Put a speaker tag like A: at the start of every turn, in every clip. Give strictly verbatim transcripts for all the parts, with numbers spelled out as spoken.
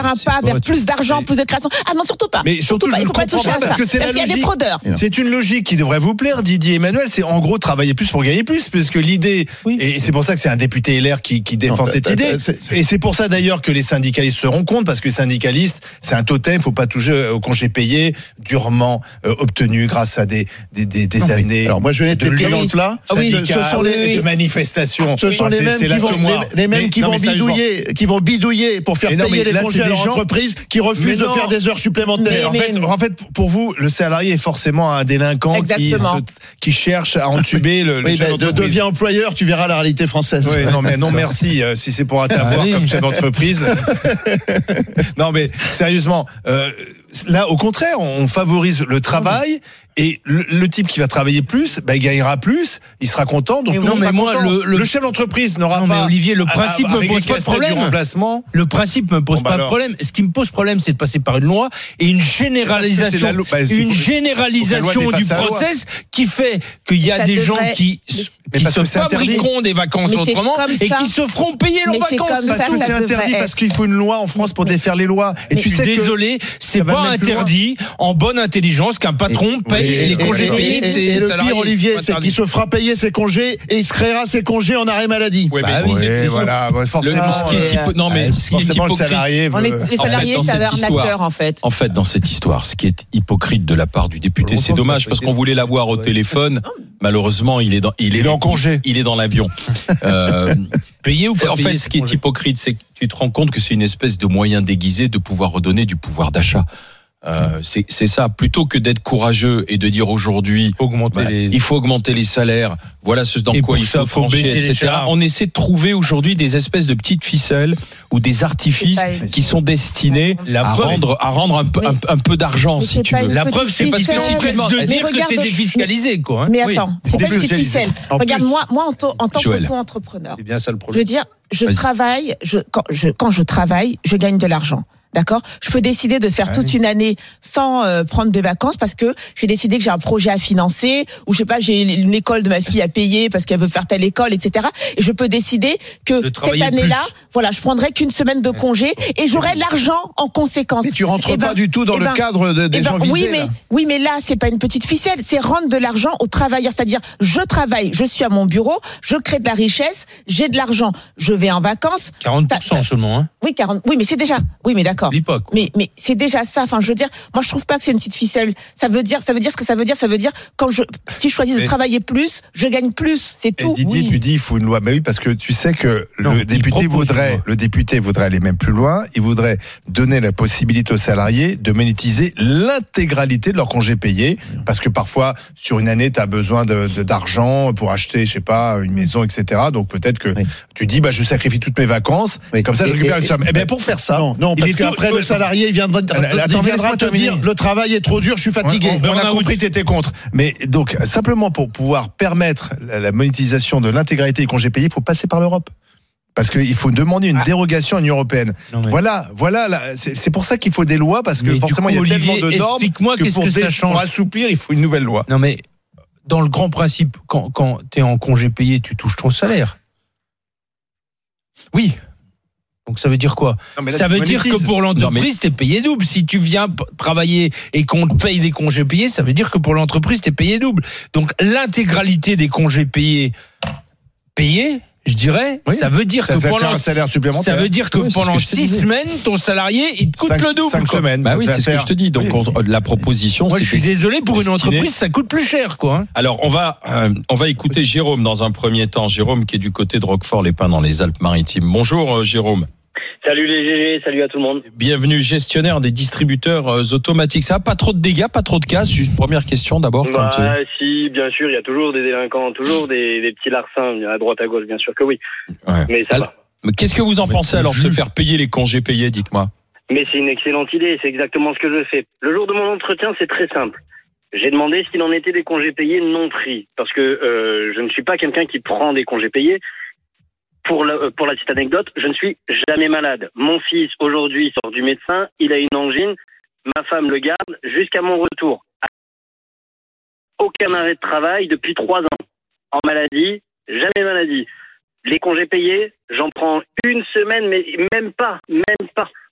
A: un pas vers plus d'argent, plus de création. Ah non, surtout pas.
B: Mais surtout,
A: pas.
B: je
A: Il
B: ne
A: faut pas
B: comprends
A: toucher
B: pas
A: à
B: parce
A: ça.
B: que c'est la
A: Parce qu'il y a des
B: logique.
A: fraudeurs.
B: C'est une logique qui devrait vous plaire, Didier Emmanuel. C'est en gros travailler plus pour gagner plus, puisque l'idée,
C: Oui.
B: et c'est pour ça que c'est un député L R qui, qui défend
D: Non,
B: cette
D: t'as-
B: idée.
D: t'as- c'est- c'est-
B: Et c'est pour ça d'ailleurs que les syndicalistes se rendent compte, parce que les syndicalistes, c'est un totem, il faut pas toucher au congé payé, durement euh, obtenu grâce à des, des, des, des
D: Non, mais-
B: années.
D: Alors moi je vais mettre
B: de
D: les pieds dans le
B: lutte
D: plat.
B: Ah oui,
D: ce, ce sont les,
B: de manifestations.
D: ce sont
B: Ah,
D: les
B: c'est-
D: mêmes
B: c'est
D: qui vont,
B: l'assommoir.
D: les, les mêmes
B: Mais-
D: qui
B: non,
D: vont
B: mais sérieusement.
D: bidouiller, qui vont bidouiller pour faire
B: Mais non,
D: payer
B: mais
D: les
B: là,
D: congés
B: c'est
D: à
B: des
D: leur
B: gens-
D: entreprise qui refusent
B: Mais
D: de
B: non.
D: faire des heures supplémentaires.
B: En
A: Mais-
B: fait, en fait, pour vous, le salarié est forcément un délinquant qui,
A: Exactement.
B: se- qui cherche à entuber le, le
D: Oui,
B: chef
D: ben, de,
B: d'entreprise.
D: deviens employeur, tu verras la réalité française.
B: Oui, non, mais non, merci. euh, si c'est pour t'avoir
C: Ah oui.
B: comme chef d'entreprise. Non, mais sérieusement, euh, là, au contraire, on favorise le travail. Et le, le type qui va travailler plus, bah, il gagnera plus, il sera content, donc
A: Mais
B: tout le
C: non,
B: monde
C: mais
B: sera
C: moi,
B: content.
C: le- le-
B: Le chef d'entreprise n'aura
C: Non, mais
B: pas.
C: Olivier, le
B: à-
C: principe
B: à- à
C: me
B: régler
C: pose pas de
B: casse-tête du
C: problème.
B: remplacement.
C: Le principe me pose
B: Bon, bah
C: pas de
B: alors.
C: problème. Ce qui me pose problème, c'est de passer par une loi et une
B: C'est
C: généralisation,
B: la loi. Bah, c'est-
C: une
B: faut-
C: généralisation
B: faut que la loi
C: du
B: dépasse la loi.
C: process qui fait qu'il y a
A: Ça
C: des
A: devrait-
C: gens qui,
B: Mais
C: qui
B: parce
C: se
B: que c'est interdit.
C: fabriqueront des vacances
A: Mais c'est
C: autrement
A: comme
C: et
A: ça.
C: qui se feront payer leurs
A: Mais c'est
C: vacances.
A: comme
C: c'est
B: Parce
A: ça
B: que
C: tout.
A: ça
B: c'est
A: devrait
B: interdit,
A: être.
B: parce qu'il faut une loi en France pour défaire les lois. Et
A: Mais
B: tu
C: Je suis
B: sais que
C: désolé, c'est
B: ça va
C: pas
B: même plus loin.
C: interdit en bonne intelligence qu'un patron paye
B: et-
C: les
B: et-
C: congés
B: et-
C: payés de
D: Et,
C: ses
D: et le
C: salariés.
D: pire, Olivier,
C: Pas
D: c'est
C: interdit.
D: qu'il se fera payer ses congés et il se créera ses congés en arrêt maladie.
C: Ouais,
B: Bah
C: mais
B: oui,
C: oui, c'est-
B: voilà, bah,
C: Le-
B: forcément.
C: ce qui est
A: euh,
C: hypo- non mais
B: euh,
C: ce qui est
B: forcément, le
C: hypocrite.
B: salarié
A: On
B: veut-
A: est, les
E: En fait,
A: salariés,
E: dans
A: c'est
E: cette
A: un
E: histoire-
A: arnaqueur, en fait.
E: En fait, dans cette histoire, ce qui est hypocrite de la part du député, c'est dommage parce qu'on voulait l'avoir au téléphone. Malheureusement, il est dans, il est,
B: Il est en congé.
E: il est dans l'avion. Euh,
C: Payé ou pas
E: en
C: payé,
E: fait,
C: ces
E: ce qui est
C: congés.
E: hypocrite, c'est que tu te rends compte que c'est une espèce de moyen déguisé de pouvoir redonner du pouvoir d'achat. Euh, c'est, c'est ça. Plutôt que d'être courageux et de dire aujourd'hui,
C: Augmenter
E: bah,
C: les-
E: il faut augmenter les salaires. Voilà ce dans
C: Et
E: quoi
C: pour
E: il
C: ça,
E: faut
C: faut
E: trancher,
C: baisser les
E: et cetera.
C: charges.
E: On essaie de trouver aujourd'hui des espèces de petites ficelles ou des artifices
A: C'est pas-
E: qui sont destinés
C: La
E: à
C: preuve-
E: rendre, à rendre un peu,
A: Oui.
E: un, un peu d'argent,
A: Mais
E: si
A: c'est
E: tu
A: pas
E: veux.
A: une
C: La
A: petite
C: preuve, c'est parce que
A: ficelle.
C: si tu
E: Complètement.
C: de
A: Mais
C: dire que
A: regarde-
C: c'est défiscalisé, quoi. hein.
A: Mais
C: Oui.
A: attends, c'est pas une petite
B: Défiscalisé.
A: ficelle.
B: En
A: Regarde,
B: plus-
A: moi, moi en, to- en tant
E: Joël.
A: qu'auto-entrepreneur,
C: C'est bien ça le
A: je
C: problème.
A: veux dire, je
E: Vas-y.
A: travaille, je, quand, je, quand je travaille, je gagne de l'argent. D'accord? Je peux décider de faire
B: Ah
A: toute
B: oui.
A: une année sans euh, prendre de vacances parce que j'ai décidé que j'ai un projet à financer ou je sais pas, j'ai une école de ma fille à payer parce qu'elle veut faire telle école, et cetera. Et je peux décider que
C: De
A: cette
C: travailler
A: année-là,
C: plus.
A: voilà, je prendrai qu'une semaine de congé et j'aurai l'argent en conséquence.
D: Mais tu rentres
A: Eh ben,
D: pas du tout dans
A: eh
D: le
A: ben,
D: cadre de- des
A: Eh ben,
D: gens visés.
A: oui, mais
D: là.
A: oui, mais là, c'est pas une petite ficelle, c'est rendre de l'argent aux travailleurs. C'est-à-dire, je travaille, je suis à mon bureau, je crée de la richesse, j'ai de l'argent, je vais en vacances.
C: quarante pour cent
A: Ça-
C: seulement, hein.
A: Oui, quarante. Oui, mais c'est déjà. Oui, mais d'accord.
C: L'époque.
A: Mais mais c'est déjà ça. Enfin, je veux dire, moi, je trouve pas que c'est une petite ficelle. Ça veut dire, ça veut dire ce que ça veut dire. Ça veut dire quand je, si je choisis de
B: Mais-
A: travailler plus, je gagne plus. C'est
B: Et
A: tout.
B: Didier,
C: Oui.
B: tu dis il faut une loi. Mais oui, parce que tu sais que
C: Non,
B: le
C: il
B: député
C: propose une
B: voudrait,
C: loi.
B: le député voudrait aller même plus loin. Il voudrait donner la possibilité aux salariés de monétiser l'intégralité de leur congé payé, parce que parfois sur une année, tu as besoin de, de- d'argent pour acheter, je sais pas, une maison, et cetera. Donc peut-être que
D: Oui.
B: tu dis, bah je sacrifie toutes mes vacances,
D: Oui.
B: comme ça je
D: Et-
B: récupère
D: et-
B: une somme. Eh bien pour faire ça,
D: Non, non,
B: il
D: parce
B: est
D: qu'après
B: tout-
D: le salarié il viendra,
B: Attends,
D: il
B: attends,
D: viendra
B: laisse-moi
D: te dire
B: terminer.
D: le travail est trop dur, je suis fatigué.
B: On, on a
C: Burn-out.
B: compris que tu étais contre. Mais donc, simplement pour pouvoir permettre la, la monétisation de l'intégralité des congés payés, il faut passer par l'Europe. Parce qu'il faut demander une
A: Ah.
B: dérogation à l'Union européenne.
C: Non, mais-
B: Voilà, voilà, là, c'est, c'est pour ça qu'il faut des lois, parce que
C: Mais du
B: forcément,
C: coup,
B: il y a
C: Olivier,
B: tellement de normes
C: explique-moi
B: que
C: qu'est-ce
B: pour,
C: que ça
B: dé-
C: change.
B: pour assouplir, il faut une nouvelle loi.
C: Non, mais dans le grand principe, quand, quand tu es en congé payé, tu touches ton salaire. Oui. Donc ça veut dire quoi?
B: Non, mais là,
C: Ça
B: tu
C: veut dire que
B: monétises.
C: pour
E: Non,
C: l'entreprise, t'es payé double. Si tu viens p- travailler et qu'on te paye des congés payés, ça veut dire que pour l'entreprise, t'es payé double. Donc l'intégralité des congés payés, payés, je dirais,
B: Oui.
C: ça veut dire
B: Ça,
C: que
B: ça fait
C: pendant
B: un salaire supplémentaire.
C: ça veut dire que
E: Oui, c'est ce
C: pendant
E: que je te
C: six
E: disais.
C: semaines, ton salarié, il te coûte
B: Cinq-
C: le double.
B: cinq
C: quoi.
B: semaines.
E: Bah
B: ça
E: oui,
B: fait
E: c'est ce que
B: faire-
E: je te dis. Donc,
B: Oui.
E: on- la proposition,
C: Moi, je suis
E: c'était-
C: désolé, pour une
E: destiné-
C: entreprise, ça coûte plus cher, quoi. hein.
E: Alors, on va, euh, on va écouter Jérôme dans un premier temps. Jérôme qui est du côté de Roquefort-les-Pins dans les Alpes-Maritimes. Bonjour euh, Jérôme.
F: Salut les G G, salut à tout le monde.
E: Bienvenue, gestionnaire des distributeurs euh, automatiques. Ça a pas trop de dégâts, pas trop de casse. Juste première question d'abord.
F: Bah,
E: quand, euh,
F: si, bien sûr, il y a toujours des délinquants, toujours des, des petits larcins à droite à gauche, bien sûr que oui.
E: ouais.
F: Mais ça
E: Alors,
F: va.
E: mais qu'est-ce que vous en
C: Mais
E: pensez
C: c'est
E: alors de se
C: juste.
E: faire payer les congés payés, dites-moi.
F: Mais c'est une excellente idée, c'est exactement ce que je fais. Le jour de mon entretien, c'est très simple. J'ai demandé s'il en était des congés payés non pris, parce que euh, je ne suis pas quelqu'un qui prend des congés payés. Pour la, pour la petite anecdote, je ne suis jamais malade. Mon fils, aujourd'hui, sort du médecin, il a une angine, ma femme le garde jusqu'à mon retour. Aucun arrêt de travail depuis trois ans. En maladie, jamais maladie. Les congés payés, j'en prends une semaine, mais même pas, même pas.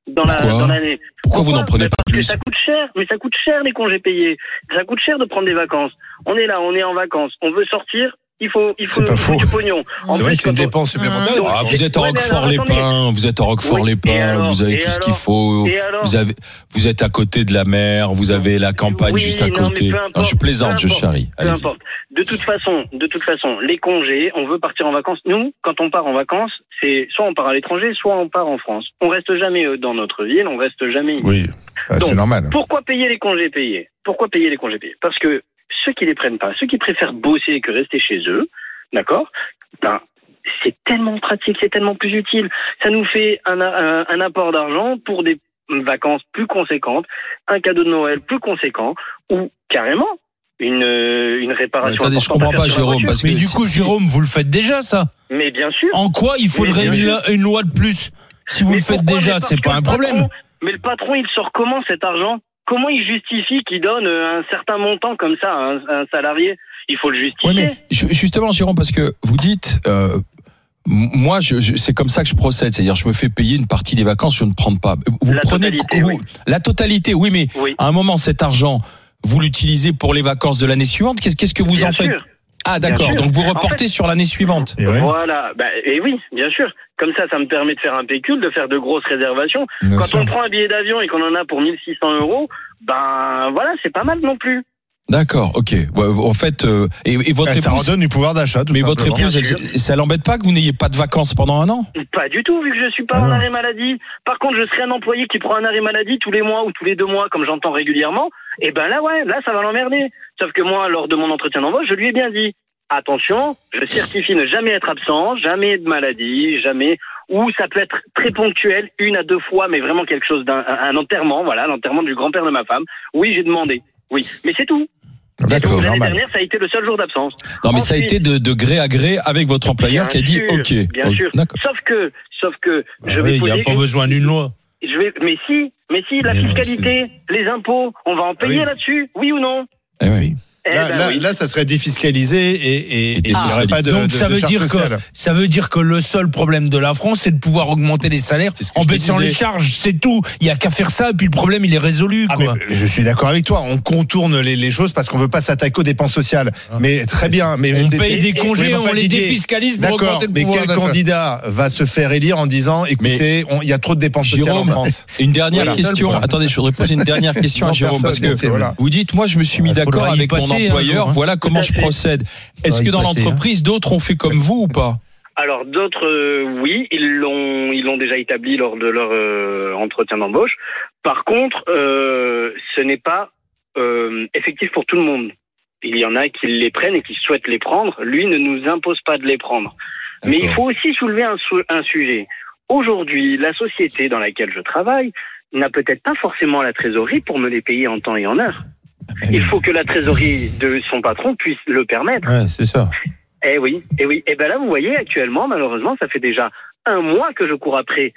F: dans la
E: Pourquoi
F: dans l'année.
E: Pourquoi vous n'en prenez
F: Mais
E: pas
F: parce
E: plus?
F: que ça coûte cher, mais ça coûte cher les congés payés. Ça coûte cher de prendre des vacances. On est là, on est en vacances, on veut sortir. Il faut, il faut,
B: C'est pas
F: il faut
B: faux.
F: du pognon. En
B: C'est vrai,
F: plus,
B: c'est une
F: quand on-
B: dépense supplémentaire.
F: Donc,
E: Ah, vous êtes à
F: Ouais, mais alors,
E: Roquefort-les-Pins, vous êtes à Roquefort-les-Pins,
F: Oui, et alors,
E: vous avez
F: et
E: tout ce
F: alors,
E: qu'il faut.
F: et alors
E: Vous avez, vous êtes à côté de la mer, vous avez la campagne
F: Oui,
E: juste à
F: non, mais
E: côté.
F: peu
E: Non,
F: importe,
E: je plaisante,
F: peu
E: je
F: importe,
E: charrie.
F: Peu
E: Allez-y.
F: importe. De toute façon, de toute façon, les congés, on veut partir en vacances. Nous, quand on part en vacances, c'est soit on part à l'étranger, soit on part en France. On reste jamais euh, dans notre ville, on reste jamais ici.
B: Oui, ah, c'est
F: Donc,
B: normal.
F: Pourquoi payer les congés payés? Pourquoi payer les congés payés? Parce que ceux qui les prennent pas, ceux qui préfèrent bosser que rester chez eux, d'accord? Ben, c'est tellement pratique, c'est tellement plus utile. Ça nous fait un, un, un apport d'argent pour des vacances plus conséquentes, un cadeau de Noël plus conséquent, ou carrément une, une réparation.
E: Ouais, attendez, je
F: importante à
E: comprends
F: faire
E: pas,
F: sur la
E: Jérôme,
F: voiture.
E: parce que
C: Mais du
E: c'est-
C: coup,
E: c'est-
C: Jérôme, vous le faites déjà, ça?
F: Mais bien sûr.
C: En quoi il faudrait
F: Mais
C: une,
F: bien
C: une loi de plus? Si vous
F: Mais
C: le faites
F: pourquoi?
C: déjà,
F: Mais
C: c'est
F: parce
C: pas
F: que
C: un
F: le
C: problème.
F: patron- Mais le patron, il sort comment cet argent? Comment il justifie qu'il donne euh, un certain montant comme ça à un, à un salarié? Il faut le justifier.
E: Oui, mais ju- justement, Jérôme, parce que vous dites, euh, m- moi, je, je- c'est comme ça que je procède, c'est-à-dire, je me fais payer une partie des vacances, je ne prends pas. Vous
F: La
E: prenez
F: totalité,
E: vous-
F: oui.
E: la totalité, oui, mais
F: Oui.
E: à un moment, cet argent, vous l'utilisez pour les vacances de l'année suivante. Qu'est-ce, qu'est-ce que vous
F: Bien
E: en faites?
F: sûr.
E: Ah, d'accord.
F: sûr.
E: Donc vous
F: En
E: reportez
F: fait-
E: sur l'année suivante.
B: Et ouais,
F: Voilà, bah, et oui, bien sûr. Comme ça, ça me permet de faire un pécule, de faire de grosses réservations.
B: bien
F: Quand
B: sûr.
F: on prend un billet d'avion et qu'on en a pour mille six cents euros, ben voilà, c'est pas mal non plus.
E: D'accord, ok. Ouais, En fait, euh, et, et votre
B: Ouais, ça
E: épouse,
B: redonne du pouvoir d'achat, tout
E: mais votre
B: simplement.
E: épouse,
F: Bien
E: elle, ça l'embête pas que vous n'ayez pas de vacances pendant un an?
F: Pas du tout, vu que je suis pas
B: Ah
F: en
B: non.
F: arrêt maladie. Par contre, je serais un employé qui prend un arrêt maladie tous les mois ou tous les deux mois, comme j'entends régulièrement. Et ben là, ouais, là, ça va l'emmerder. Sauf que moi, lors de mon entretien d'embauche, je lui ai bien dit, attention, je certifie ne jamais être absent, jamais de maladie, jamais, ou ça peut être très ponctuel, une à deux fois, mais vraiment quelque chose d'un un, un enterrement, voilà, l'enterrement du grand-père de ma femme. Oui, j'ai demandé. Oui, mais c'est tout.
E: D'accord.
F: L'année
B: normal.
F: dernière, ça a été le seul jour d'absence.
E: Non, mais ça a
F: Ensuite-
E: été de, de gré à gré avec votre employeur
F: Bien
E: qui a dit
F: sûr,
E: OK.
F: Bien
E: Ok,
F: sûr.
E: D'accord.
F: Sauf que, sauf que,
C: Ah
F: je
C: oui,
F: vais
C: il n'y a
F: poser
C: pas
F: une-
C: besoin d'une loi.
F: je vais, mais si, mais si, la
C: Mais non,
F: fiscalité, les impôts, on va en payer
B: oui.
F: là-dessus, oui ou non?
E: Eh oui.
F: Eh
B: Là,
F: ben
B: là,
F: oui.
B: là, ça serait défiscalisé et, et,
E: Et
B: et il n'y aurait pas de,
C: Donc
B: de-
C: ça
B: de
C: veut
B: charge
C: dire
B: sociale.
C: que ça veut dire que le seul problème de la France, c'est de pouvoir augmenter les salaires
E: C'est ce que
C: en
E: je te
C: baissant
E: disais.
C: les charges, c'est tout. Il y a qu'à faire ça, et puis le problème il est résolu,
B: Ah, mais
C: quoi.
B: je suis d'accord avec toi. On contourne les, les choses parce qu'on veut pas s'attaquer aux dépenses sociales. Mais très bien. Mais
C: On
B: des-
C: paye des
B: oui,
C: congés,
B: mais enfin,
C: on les
B: Didier,
C: défiscalise pour
B: D'accord.
C: augmenter le
B: Mais
C: pouvoir
B: quel
C: d'achat.
B: candidat va se faire élire en disant, écoutez, on- il y a trop de dépenses sociales en
E: Jérôme,
B: France?
E: une dernière
B: Voilà.
E: question.
B: Voilà.
E: Attendez, je voudrais poser une dernière question à
B: Non,
E: Jérôme
B: personne,
E: parce que
B: c'est- voilà.
E: vous dites, moi, je me suis mis
C: Il
E: d'accord
C: faudra y
E: avec mon
C: passer un
E: employeur.
C: jour, hein.
E: Voilà comment
F: Tout à
E: je
F: fait.
E: procède. Est-ce
C: Faudra
E: que
C: y
E: dans
C: passer,
E: l'entreprise, d'autres ont fait comme vous ou pas?
F: Alors d'autres, euh, oui, ils l'ont, ils l'ont déjà établi lors de leur euh, entretien d'embauche. Par contre, euh, ce n'est pas euh, effectif pour tout le monde. Il y en a qui les prennent et qui souhaitent les prendre. Lui ne nous impose pas de les prendre. Mais il
E: D'accord.
F: faut aussi soulever un, sou- un sujet. Aujourd'hui, la société dans laquelle je travaille n'a peut-être pas forcément la trésorerie pour me les payer en temps et en heure. Il faut que la trésorerie de son patron puisse le permettre.
C: Ouais, c'est ça.
F: Eh oui, eh oui. Et ben là, vous voyez, actuellement, malheureusement, ça fait déjà un mois que je cours après.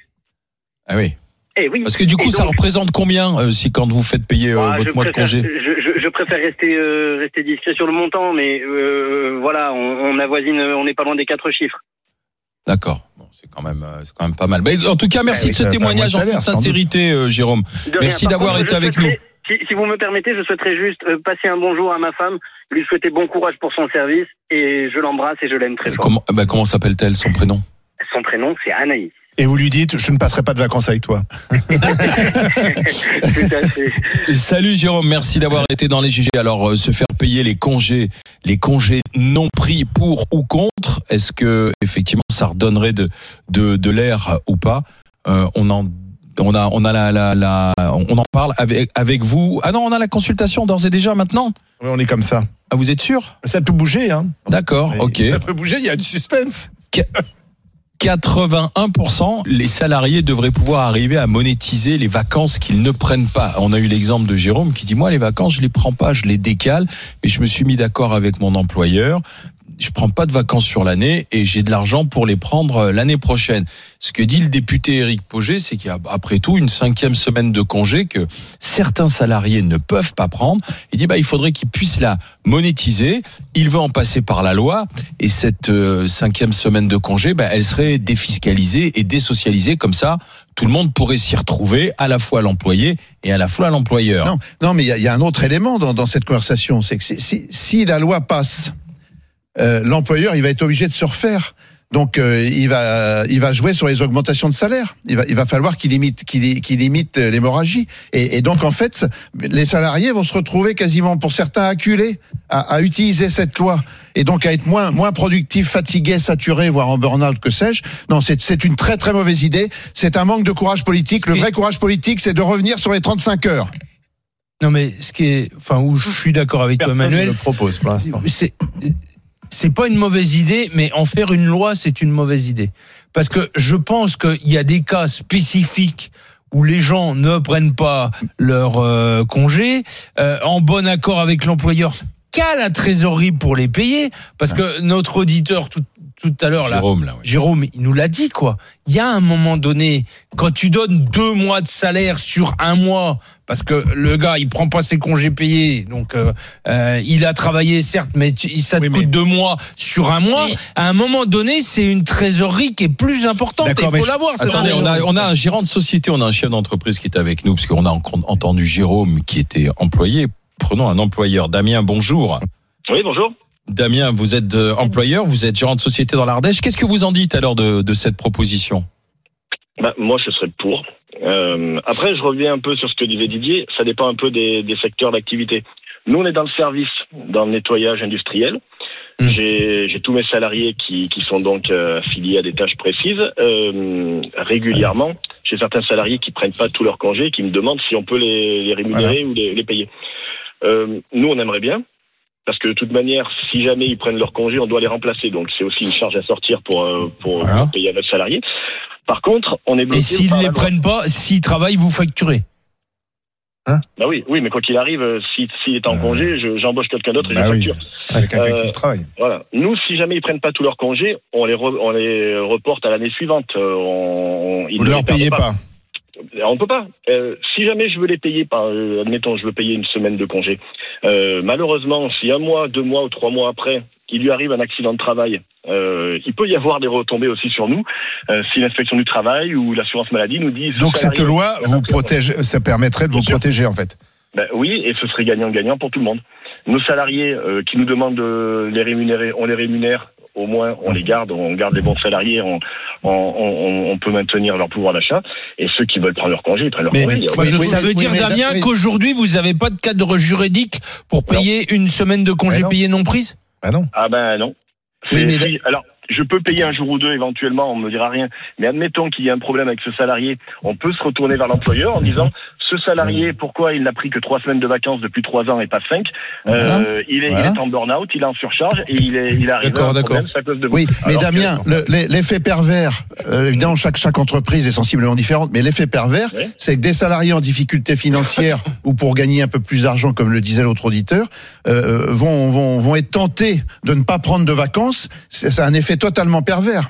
E: Ah oui.
F: Eh oui.
E: Parce que du coup,
F: Et
E: ça
F: donc,
E: représente combien euh, si quand vous faites payer euh,
F: ah,
E: votre
F: je
E: mois de
F: préfère-
E: congé?
F: je, je, je préfère rester euh, rester discret sur le montant, mais euh, voilà, on, on avoisine, on n'est pas loin des quatre chiffres.
E: D'accord. Bon, c'est quand même, euh, c'est quand même pas mal. Mais en tout cas, merci
B: Ah oui,
E: de ce
B: ça va faire
E: témoignage en
B: moins de
E: toute
B: salaire, sans
E: sincérité, euh, Jérôme.
F: De
E: Merci
F: rien. Par
E: d'avoir
F: contre,
E: été
F: je
E: avec
F: souhaiterais- Si, si vous me permettez, je souhaiterais juste euh, passer un bonjour à ma femme, lui souhaiter bon courage pour son service, et je l'embrasse et je l'aime très
E: Euh,
F: fort.
E: Comment, bah, comment s'appelle-t-elle, son prénom?
F: Son prénom, c'est Anaïs.
B: Et vous lui dites, je ne passerai pas de vacances avec toi.
F: Tout à fait.
E: Salut Jérôme, merci d'avoir été dans les G G. Alors, euh, se faire payer les congés, les congés non pris pour ou contre, est-ce que effectivement ça redonnerait de de, de l'air ou pas? euh, On en on a on a la, la, la on en parle avec avec vous. Ah non, on a la consultation d'ores et déjà maintenant.
B: Oui, on est comme ça.
E: Ah, vous êtes sûr?
B: Ça peut bouger, hein.
E: D'accord, ok.
B: Ça peut bouger, il y a du suspense.
E: quatre-vingt-un pour cent, les salariés devraient pouvoir arriver à monétiser les vacances qu'ils ne prennent pas. On a eu l'exemple de Jérôme qui dit, moi, les vacances, je les prends pas, je les décale, mais je me suis mis d'accord avec mon employeur. Je prends pas de vacances sur l'année et j'ai de l'argent pour les prendre l'année prochaine. Ce que dit le député Éric Pauget, c'est qu'il y a après tout une cinquième semaine de congé que certains salariés ne peuvent pas prendre. Il dit bah il faudrait qu'ils puissent la monétiser. Il veut en passer par la loi et cette euh, cinquième semaine de congé, bah, elle serait défiscalisée et désocialisée comme ça. tout le monde pourrait s'y retrouver, à la fois l'employé et à la fois l'employeur.
D: Non, non, mais il y, y a un autre élément dans, dans cette conversation, c'est que si, si, si la loi passe, euh, l'employeur il va être obligé de se refaire. Donc euh, il va il va jouer sur les augmentations de salaire. Il va il va falloir qu'il limite qu'il qu'il limite l'hémorragie. Et, et donc en fait, les salariés vont se retrouver quasiment pour certains acculés à, à utiliser cette loi et donc à être moins moins productifs, fatigués, saturés, voire en burn-out, que sais-je. Non, c'est c'est une très très mauvaise idée. C'est un manque de courage politique. Le vrai courage politique, c'est de revenir sur les trente-cinq heures.
C: Non mais ce qui est, enfin où je suis d'accord avec toi, Emmanuel.
B: Personne ne le propose pour l'instant.
C: C'est C'est pas une mauvaise idée, mais en faire une loi, c'est une mauvaise idée. Parce que je pense qu'il y a des cas spécifiques où les gens ne prennent pas leur euh, congé euh, en bon accord avec l'employeur, qu'à la trésorerie pour les payer. Parce que notre auditeur tout, tout à l'heure, là,
E: Jérôme, là, ouais.
C: Jérôme, il nous l'a dit, quoi. Il y a un moment donné, quand tu donnes deux mois de salaire sur un mois, parce que le gars, il prend pas ses congés payés, donc euh, euh, il a travaillé certes, mais tu, ça te
B: Oui,
C: coûte
B: mais...
C: deux mois sur un mois. Mais... À un moment donné, c'est une trésorerie qui est plus importante. Il faut l'avoir.
E: Je... Attendez, on a, on a un gérant de société, on a un chef d'entreprise qui est avec nous, parce qu'on a entendu Jérôme qui était employé. Prenons un employeur. Damien, bonjour.
F: Oui, bonjour.
E: Damien, vous êtes employeur, vous êtes gérant de société dans l'Ardèche. Qu'est-ce que vous en dites alors de, de cette proposition ?
G: Bah, moi, je serais pour. Euh, après, je reviens un peu sur ce que disait Didier. Ça dépend un peu des, des secteurs d'activité. Nous, on est dans le service, dans le nettoyage industriel. Mmh. J'ai, j'ai tous mes salariés qui, qui sont donc euh, affiliés à des tâches précises. Euh, régulièrement, j'ai certains salariés qui prennent pas tous leurs congés, qui me demandent si on peut les, les rémunérer voilà. ou les, les payer. Euh, nous, on aimerait bien. Parce que de toute manière, si jamais ils prennent leur congé, on doit les remplacer. Donc c'est aussi une charge à sortir pour euh, pour, voilà. pour payer à notre salarié. Par contre, on est bloqué.
C: Et s'ils ne les prennent pas, s'ils travaillent, vous facturez.
G: Hein bah oui, oui, mais quoi qu'il arrive, s'il si est en euh... congé, je, j'embauche quelqu'un d'autre et bah je facture.
B: Oui. Avec quelqu'un euh, qui travaille.
G: Voilà. Nous, si jamais ils prennent pas tous leurs congés, on les re, on les reporte à l'année suivante. On,
B: vous ne leur payez pas. pas.
G: On peut pas. Euh, si jamais je veux les payer, par, euh, admettons, je veux payer une semaine de congé. Euh, malheureusement, si un mois, deux mois ou trois mois après, il lui arrive un accident de travail, euh, il peut y avoir des retombées aussi sur nous. Euh, si l'inspection du travail ou l'assurance maladie nous disent.
B: Donc cette loi vous protège, ça permettrait de vous protéger en fait.
G: Ben oui, et ce serait gagnant-gagnant pour tout le monde. Nos salariés euh, qui nous demandent de les rémunérer, on les rémunère. Au moins, on les garde, on garde les bons salariés, on, on, on, on peut maintenir leur pouvoir d'achat. Et ceux qui veulent prendre leur congé, ils prennent leur
C: mais,
G: congé.
C: Mais,
G: oui,
C: ça oui, veut dire, oui, Damien, oui. qu'aujourd'hui, vous n'avez pas de cadre juridique pour payer non. une semaine de congé payé non prise ?
B: Ah non.
G: Ah ben non. Oui, mais si, alors, je peux payer un jour ou deux éventuellement, on ne me dira rien. Mais admettons qu'il y ait un problème avec ce salarié, on peut se retourner vers l'employeur en disant ce salarié, pourquoi il n'a pris que trois semaines de vacances depuis trois ans et pas cinq voilà. euh, il, est, voilà. il est en burn-out, il est en surcharge et il est, il arrive à un problème à cause de vous.
D: Oui, mais
G: alors
D: Damien,
G: que,
D: le, l'effet pervers, euh, évidemment, chaque, chaque entreprise est sensiblement différente, mais l'effet pervers, oui. c'est que des salariés en difficulté financière ou pour gagner un peu plus d'argent, comme le disait l'autre auditeur, euh, vont, vont, vont être tentés de ne pas prendre de vacances. C'est, c'est un effet totalement pervers.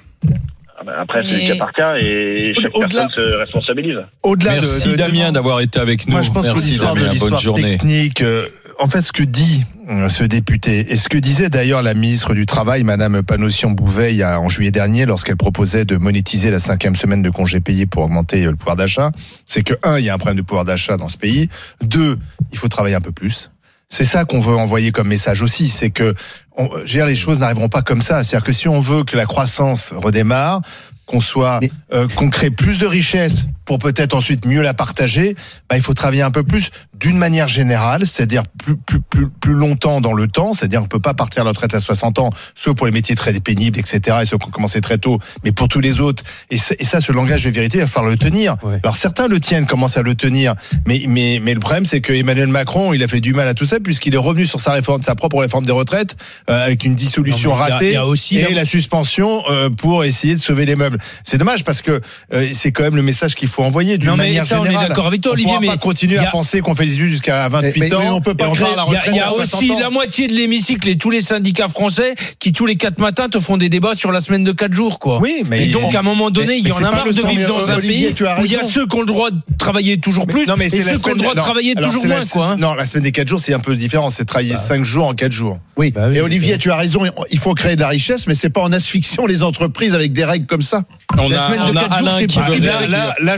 G: Après, c'est du cas par cas et chaque au-delà, personne se responsabilise.
E: Au-delà Merci de, de, Damien de... d'avoir été avec nous.
B: Moi, je pense
E: Merci
B: que
E: Damien,
B: de
E: bonne journée.
B: Technique, euh, en fait, ce que dit euh, ce député et ce que disait d'ailleurs la ministre du Travail, Madame Panosyan-Bouvet, en juillet dernier, lorsqu'elle proposait de monétiser la cinquième semaine de congés payés pour augmenter le pouvoir d'achat, c'est que un, il y a un problème de pouvoir d'achat dans ce pays. Deux, il faut travailler un peu plus. C'est ça qu'on veut envoyer comme message aussi, c'est que on, je veux dire, les choses n'arriveront pas comme ça. C'est-à-dire que si on veut que la croissance redémarre, qu'on soit, Mais... euh, qu'on crée plus de richesses pour peut-être ensuite mieux la partager, bah, il faut travailler un peu plus d'une manière générale, c'est-à-dire plus, plus, plus, plus longtemps dans le temps, c'est-à-dire qu'on peut pas partir à la retraite à soixante ans, sauf pour les métiers très pénibles, et cetera, et ceux qui ont commencé très tôt, mais pour tous les autres. Et, et ça, ce langage de vérité, il va falloir le tenir. Ouais. Alors certains le tiennent, commencent à le tenir, mais, mais, mais le problème, c'est que Emmanuel Macron, il a fait du mal à tout ça, puisqu'il est revenu sur sa réforme, sa propre réforme des retraites, euh, avec une dissolution non, ratée, y a, y a aussi et la... la suspension euh, pour essayer de sauver les meubles. C'est dommage, parce que euh, c'est quand même le message qu'il faut envoyer d'une non, mais manière
C: ça,
B: générale.
C: On est d'accord avec toi, Olivier,
B: on
C: mais
B: pas continuer
C: a...
B: à penser qu'on fait des études jusqu'à vingt-huit mais, ans. Mais
D: on peut pas créer
C: la retraite. Il y a, y a aussi ans. La moitié de l'hémicycle et tous les syndicats français qui tous les quatre matins te font des débats sur la semaine de quatre jours, quoi.
B: Oui, mais
C: et donc à un moment donné, il y en a marre de vivre dans un pays où il y a ceux qui ont le droit de travailler toujours plus et ceux qui ont le droit de travailler toujours moins, quoi.
B: Non, la semaine des quatre jours, c'est un peu différent. C'est travailler cinq jours en quatre jours.
D: Oui. Et Olivier, tu as raison. Il faut créer de la richesse, mais c'est pas en asphyxiant les entreprises avec des règles comme ça.
E: On a Alain qui veut.
B: Là, là,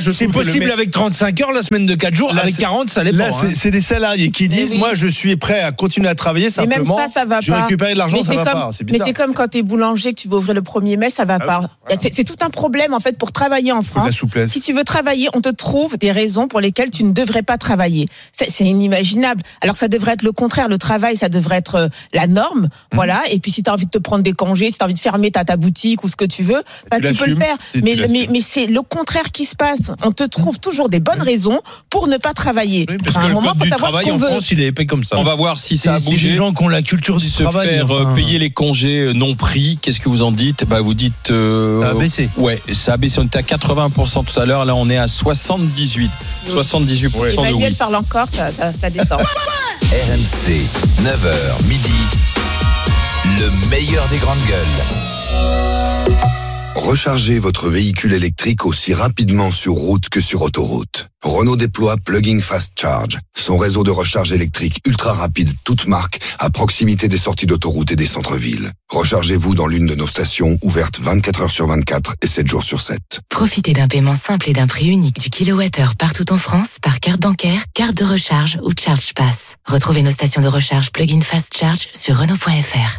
B: je
C: C'est
B: trouve que le
C: possible
B: mé-
C: avec trente-cinq heures, la semaine de quatre jours,
B: Là,
C: avec
B: c'est-
C: quarante, ça dépend.
B: Là,
C: hein.
B: c'est, c'est les salariés qui disent,
A: oui.
B: moi, je suis prêt à continuer à travailler
A: Mais même
B: simplement.
A: ça, ça va
B: je vais
A: pas.
B: récupérer de l'argent,
A: Mais
B: ça
A: c'est
B: va
A: comme-
B: pas. C'est
A: Mais
B: bizarre.
A: c'est comme quand t'es boulanger, que tu veux ouvrir le premier mai, ça va
B: Ah
A: pas.
B: oui, voilà.
A: C'est, c'est tout un problème en fait pour travailler en
B: Faut de la
A: France.
B: souplesse.
A: Si tu veux travailler, on te trouve des raisons pour lesquelles tu ne devrais pas travailler. C'est, c'est inimaginable. Alors ça devrait être le contraire. Le travail, ça devrait être euh, la norme.
B: Mmh.
A: Voilà. Et puis si tu as envie de te prendre des congés, si tu as envie de fermer ta, ta boutique ou ce que tu veux, bah,
B: tu
A: tu peux le
B: l'assumes.
A: faire.
B: Et tu
A: Mais,
B: l'assumes.
A: mais, mais c'est le contraire qui se passe. On te trouve toujours des bonnes raisons pour ne pas travailler.
C: Oui, parce
A: à
C: que
A: un
C: le
A: moment,
C: code
A: faut
C: du
A: savoir ce
C: travail
A: qu'on
C: en
A: veut.
C: France, il est épais comme ça.
E: On va voir si ça a
C: C'est
E: bougé.
C: des gens qui ont la culture du
E: se
C: travail.
E: faire euh,
C: enfin,
E: payer les congés non pris. Qu'est-ce que vous en dites? Bah, vous dites. euh,
C: Ça a baissé.
E: Ouais, ça a baissé. On était à quatre-vingts pour cent tout à l'heure. Là, on est à soixante-dix-huit. soixante-dix-huit pour cent de
A: Emmanuel
E: oui.
A: parle encore, ça, ça, ça descend.
H: R M C, neuf heures midi, le meilleur des grandes gueules.
I: Rechargez votre véhicule électrique aussi rapidement sur route que sur autoroute. Renault déploie Plug-in Fast Charge, son réseau de recharge électrique ultra rapide, toute marque, à proximité des sorties d'autoroute et des centres-villes. Rechargez-vous dans l'une de nos stations ouvertes vingt-quatre heures sur vingt-quatre et sept jours sur sept.
J: Profitez d'un paiement simple et d'un prix unique du kilowattheure partout en France par carte bancaire, carte de recharge ou Charge Pass. Retrouvez nos stations de recharge Plug-in Fast Charge sur Renault point F R.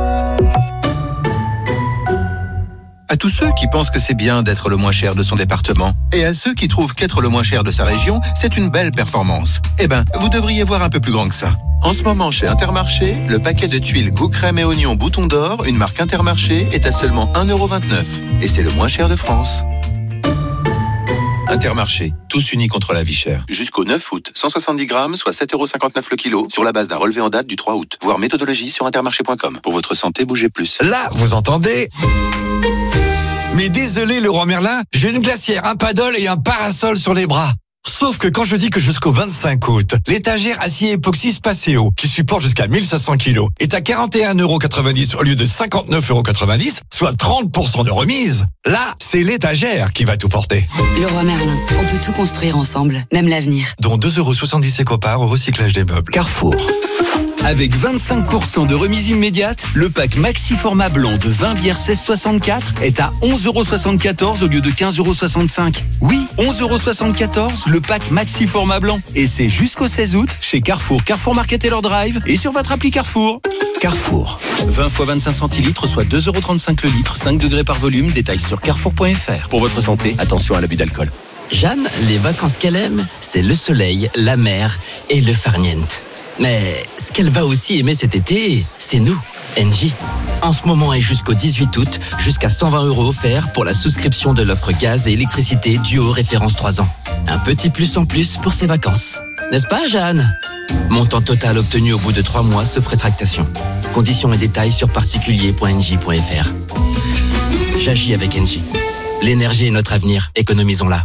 K: À tous ceux qui pensent que c'est bien d'être le moins cher de son département, et à ceux qui trouvent qu'être le moins cher de sa région, c'est une belle performance. Eh ben, vous devriez voir un peu plus grand que ça. En ce moment, chez Intermarché, le paquet de tuiles goût crème et oignon bouton d'or, une marque Intermarché, est à seulement un euro vingt-neuf. Et c'est le moins cher de France. Intermarché, tous unis contre la vie chère. Jusqu'au neuf août, cent soixante-dix grammes, soit sept euros cinquante-neuf le kilo, sur la base d'un relevé en date du trois août. Voir méthodologie sur intermarché point com. Pour votre santé, bougez plus.
L: Là, vous entendez ? Mais désolé, Leroy Merlin, j'ai une glacière, un paddle et un parasol sur les bras. Sauf que quand je dis que jusqu'au vingt-cinq août, l'étagère acier époxy Spaceo, qui supporte jusqu'à mille cinq cents kilos, est à quarante et un euros quatre-vingt-dix au lieu de cinquante-neuf euros quatre-vingt-dix, soit trente pour cent de remise. Là, c'est l'étagère qui va tout porter.
M: Leroy Merlin, on peut tout construire ensemble, même l'avenir.
L: Dont deux euros soixante-dix éco-parts au recyclage des meubles.
H: Carrefour. Avec vingt-cinq pour cent de remise immédiate, le pack Maxi Format Blanc de vingt bières seize soixante-quatre est à onze euros soixante-quatorze au lieu de quinze euros soixante-cinq. Oui, onze euros soixante-quatorze, le pack Maxi Format Blanc. Et c'est jusqu'au seize août chez Carrefour, Carrefour Market et leur Drive et sur votre appli Carrefour. Carrefour. vingt fois vingt-cinq centilitres, soit deux euros trente-cinq le litre, cinq degrés par volume. Détails sur carrefour point F R. Pour votre santé, attention à l'abus d'alcool.
N: Jeanne, les vacances qu'elle aime, c'est le soleil, la mer et le farniente. Mais ce qu'elle va aussi aimer cet été, c'est nous, Engie. En ce moment et jusqu'au dix-huit août, jusqu'à cent vingt euros offerts pour la souscription de l'offre gaz et électricité duo référence trois ans. Un petit plus en plus pour ses vacances. N'est-ce pas, Jeanne ? Montant total obtenu au bout de trois mois sauf rétractation. Conditions et détails sur particulier point engie point F R. J'agis avec Engie. L'énergie est notre avenir, économisons-la.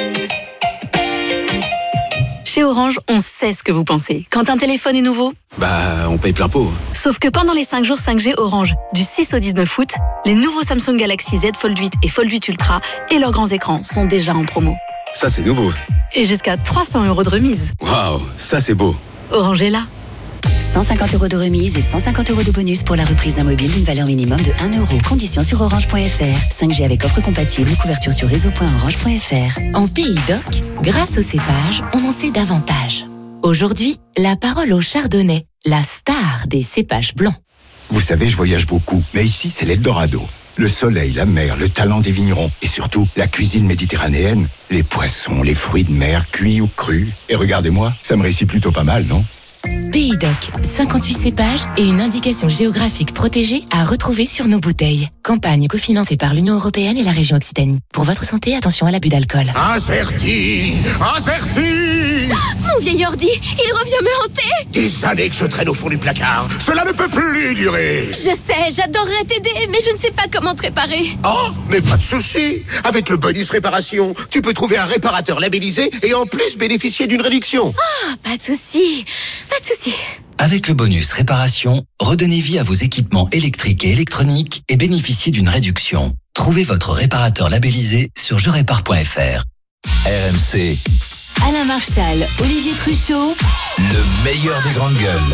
O: Chez Orange, on sait ce que vous pensez. Quand un téléphone est nouveau,
P: bah, on paye plein pot.
O: Sauf que pendant les cinq jours cinq G Orange, du six au dix-neuf août, les nouveaux Samsung Galaxy Z Fold huit et Fold huit Ultra et leurs grands écrans sont déjà en promo.
P: Ça, c'est nouveau.
O: Et jusqu'à trois cents euros de remise.
P: Waouh, ça, c'est beau.
O: Orange est là.
M: cent cinquante euros de remise et cent cinquante euros de bonus pour la reprise d'un mobile d'une valeur minimum de un euro. Conditions sur orange point F R. cinq G avec offre compatible, couverture sur réseau point orange point F R.
J: En Pays d'Oc, grâce au cépage, on en sait davantage. Aujourd'hui, la parole au chardonnay, la star des cépages blancs.
Q: Vous savez, je voyage beaucoup, mais ici, c'est l'Eldorado. Le soleil, la mer, le talent des vignerons et surtout la cuisine méditerranéenne, les poissons, les fruits de mer, cuits ou crus. Et regardez-moi, ça me réussit plutôt pas mal, non ?
J: Pays d'Oc, cinquante-huit cépages et une indication géographique protégée à retrouver sur nos bouteilles. Campagne cofinancée par l'Union européenne et la région Occitanie. Pour votre santé, attention à l'abus d'alcool.
R: Incerti, incerti.
O: Mon vieil ordi, il revient me hanter.
R: Des années que je traîne au fond du placard. Cela ne peut plus durer.
O: Je sais, j'adorerais t'aider, mais je ne sais pas comment te réparer.
R: Oh, mais pas de souci. Avec le bonus réparation, tu peux trouver un réparateur labellisé et en plus bénéficier d'une réduction.
O: Ah, pas de souci. Pas de souci.
H: Avec le bonus réparation, redonnez vie à vos équipements électriques et électroniques et bénéficiez d'une réduction. Trouvez votre réparateur labellisé sur je répare point F R. R M C,
J: Alain Marchal, Olivier Truchot,
H: le meilleur des grandes gueules.